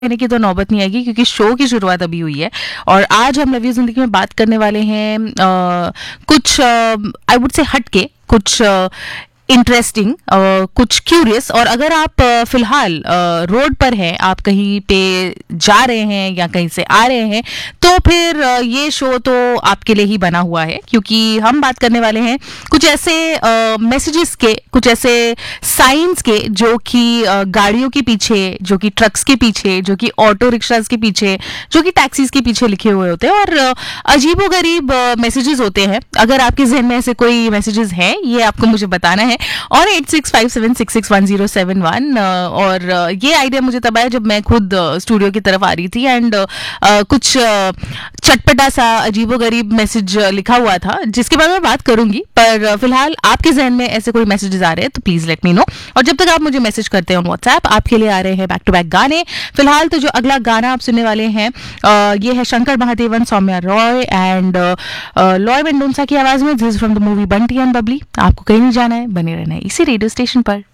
कहने की तो नौबत नहीं आएगी क्योंकि शो की शुरुआत अभी हुई है। और आज हम लव यू जिंदगी में बात करने वाले हैं कुछ आई वुड से हटके, कुछ इंटरेस्टिंग, कुछ क्यूरियस। और अगर आप फिलहाल रोड पर हैं, आप कहीं पे जा रहे हैं या कहीं से आ रहे हैं, तो फिर ये शो तो आपके लिए ही बना हुआ है, क्योंकि हम बात करने वाले हैं कुछ ऐसे मैसेजेस के, कुछ ऐसे साइंस के जो कि गाड़ियों के पीछे, जो कि ट्रक्स के पीछे, जो कि ऑटो रिक्शाज के पीछे, जो कि टैक्सीज के पीछे लिखे हुए होते हैं। और अजीबोगरीब मैसेजेस होते हैं। अगर आपके जहन में ऐसे कोई मैसेजेस हैं, ये आपको मुझे बताना है। और 8657661071। और ये आइडिया मुझे तब आया जब मैं खुद स्टूडियो की तरफ आ रही थी एंड कुछ चटपटा सा अजीबोगरीब मैसेज लिखा हुआ था, जिसके बारे में बात करूंगी। पर फिलहाल आपके जहन में ऐसे कोई मैसेजेस आ रहे हैं तो प्लीज लेट मी नो। और जब तक आप मुझे मैसेज करते हैं ऑन व्हाट्सएप, आपके लिए आ रहे हैं बैक टू बैक गाने। फिलहाल तो जो अगला गाना आप सुनने वाले हैं ये है शंकर महादेवन, सौम्या रॉय एंड लॉय मेंडोंसा की आवाज में। This from the movie Bunty and Babli. आपको कहीं नहीं जाना है, बने रहना है इसी रेडियो स्टेशन पर।